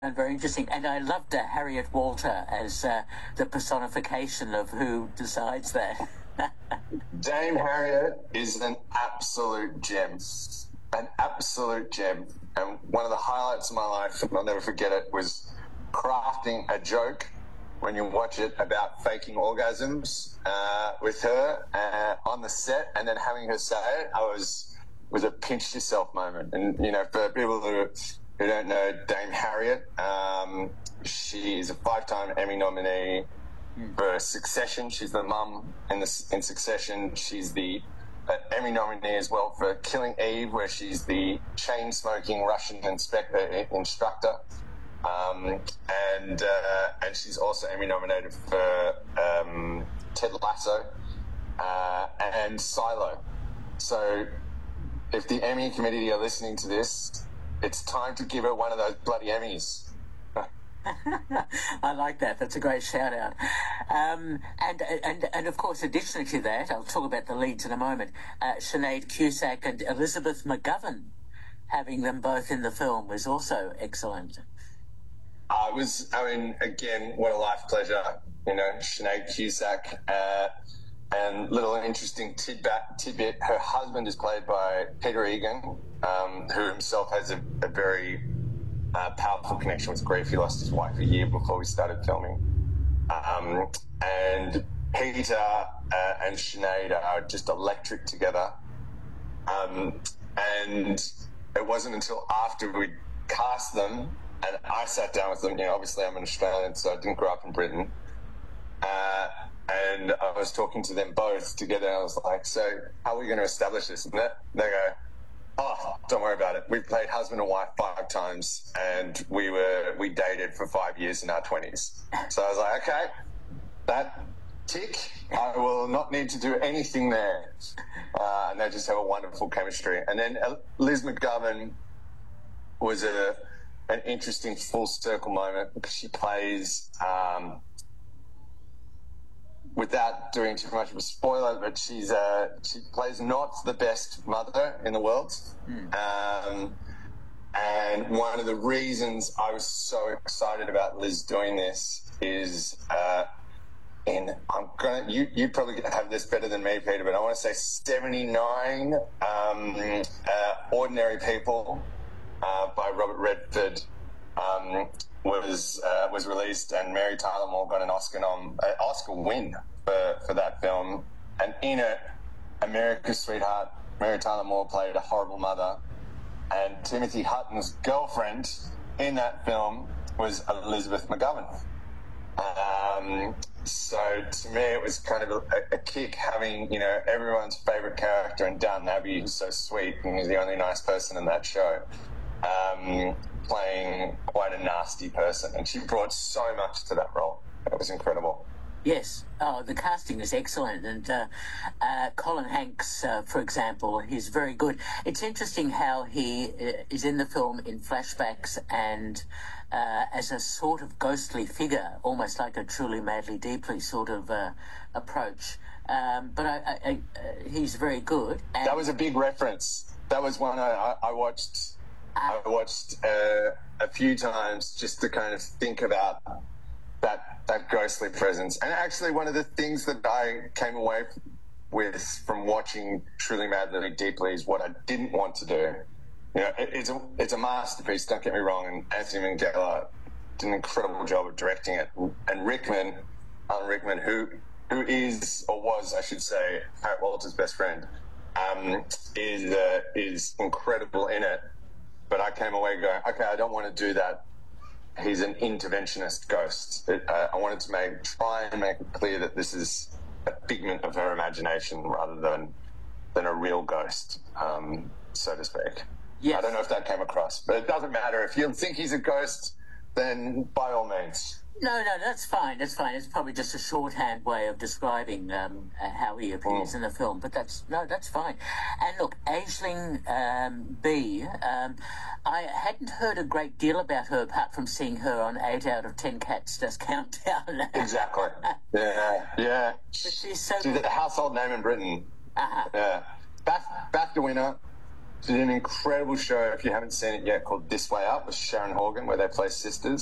And very interesting. And I loved Harriet Walter as the personification of who decides that. Dame Harriet is an absolute gem. An absolute gem. And one of the highlights of my life, and I'll never forget it, was crafting a joke when you watch it about faking orgasms with her on the set, and then having her say it. Was a pinch yourself moment. And, you know, for people who don't know Dame Harriet, she is a 5-time Emmy nominee for Succession. She's the mum in Succession. She's the Emmy nominee as well for Killing Eve, where she's the chain-smoking Russian instructor. And she's also Emmy nominated for Ted Lasso and Silo. So if the Emmy committee are listening to this, it's time to give her one of those bloody Emmys. I like that. That's a great shout out. And of course, additionally to that, I'll talk about the leads in a moment. Sinead Cusack and Elizabeth McGovern, having them both in the film was also excellent. Again, what a life pleasure. You know, Sinead Cusack. And little interesting tidbit, her husband is played by Peter Egan, who himself has a very powerful connection with grief. He lost his wife a year before we started filming. And Peter and Sinead are just electric together. And it wasn't until after we cast them and I sat down with them, you know, obviously I'm an Australian, so I didn't grow up in Britain. And I was talking to them both together, and I was like, so how are we going to establish this? And they go, oh, don't worry about it. We played husband and wife 5 times, and we dated for 5 years in our 20s. So I was like, okay, that tick, I will not need to do anything there. And they just have a wonderful chemistry. And then Liz McGovern was an interesting full circle moment, because she plays... without doing too much of a spoiler, but she plays not the best mother in the world. And one of the reasons I was so excited about Liz doing this is, you probably have this better than me, Peter, but I want to say 79 Ordinary People by Robert Redford was released, and Mary Tyler Moore got an Oscar win for that film. And in it, America's Sweetheart, Mary Tyler Moore played a horrible mother, and Timothy Hutton's girlfriend in that film was Elizabeth McGovern. So to me, it was kind of a kick having, you know, everyone's favourite character in Downton Abbey, who's so sweet and he's the only nice person in that show, playing quite a nasty person, and she brought so much to that role. It was incredible. Yes. Oh, the casting is excellent. And Colin Hanks, for example, he's very good. It's interesting how he is in the film in flashbacks and as a sort of ghostly figure, almost like a Truly, Madly, Deeply sort of approach. But he's very good. And that was a big reference. That was one I watched. I watched a few times just to kind of think about that ghostly presence. And actually, one of the things that I came away with from watching Truly, Madly, Deeply is what I didn't want to do. You know, it's a masterpiece, don't get me wrong, and Anthony Minghella did an incredible job of directing it. And Alan Rickman, who is, or was, I should say, Harriet Walter's best friend, is incredible in it. But I came away going, okay, I don't want to do that. He's an interventionist ghost. I wanted to try and make it clear that this is a figment of her imagination rather than a real ghost, so to speak. Yes. I don't know if that came across, but it doesn't matter. If you think he's a ghost, then by all means. No, that's fine. That's fine. It's probably just a shorthand way of describing how he appears in the film. But that's fine. And look, Aisling B. I hadn't heard a great deal about her apart from seeing her on 8 out of 10 Cats Does Countdown. Exactly. Yeah. But she's a household name in Britain. Uh-huh. Yeah. BAFTA winner. She did an incredible show, if you haven't seen it yet, called This Way Up with Sharon Horgan, where they play sisters.